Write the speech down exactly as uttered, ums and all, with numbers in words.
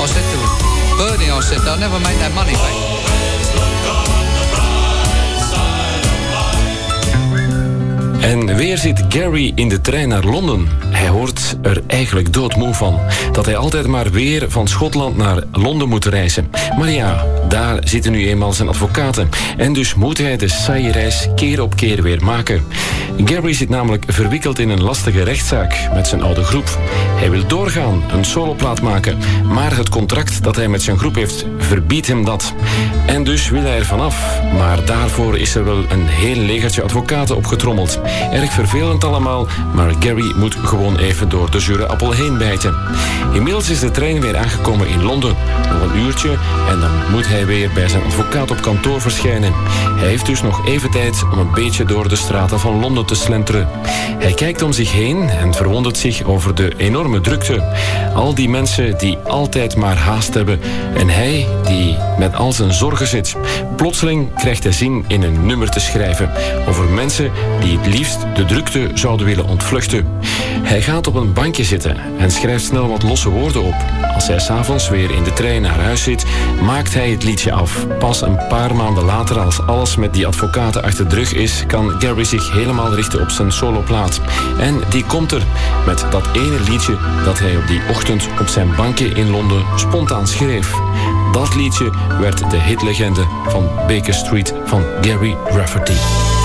I said to Bernie, I said, they'll never make that money back. En weer zit Gary in de trein naar Londen. Hij hoort er eigenlijk doodmoe van. Dat hij altijd maar weer van Schotland naar Londen moet reizen. Maar ja, daar zitten nu eenmaal zijn advocaten. En dus moet hij de saaie reis keer op keer weer maken. Gary zit namelijk verwikkeld in een lastige rechtszaak met zijn oude groep. Hij wil doorgaan, een soloplaat maken. Maar het contract dat hij met zijn groep heeft, verbiedt hem dat. En dus wil hij er vanaf. Maar daarvoor is er wel een heel legertje advocaten opgetrommeld. Erg vervelend allemaal, maar Gary moet gewoon even door de zure appel heen bijten. Inmiddels is de trein weer aangekomen in Londen. Nog een uurtje en dan moet hij weer bij zijn advocaat op kantoor verschijnen. Hij heeft dus nog even tijd om een beetje door de straten van Londen te slenteren. Hij kijkt om zich heen en verwondert zich over de enorme drukte. Al die mensen die altijd maar haast hebben en hij die met al zijn zorgen zit. Plotseling krijgt hij zin in een nummer te schrijven over mensen die het liefst de drukte zouden willen ontvluchten. Hij gaat op een bankje zitten en schrijft snel wat losse woorden op. Als hij 's avonds weer in de trein naar huis zit, maakt hij het liedje af. Pas een paar maanden later, als alles met die advocaten achter de rug is, kan Gary zich helemaal richten op zijn soloplaat. En die komt er met dat ene liedje dat hij op die ochtend op zijn bankje in Londen spontaan schreef. Dat liedje werd de hitlegende van Baker Street van Gary Rafferty.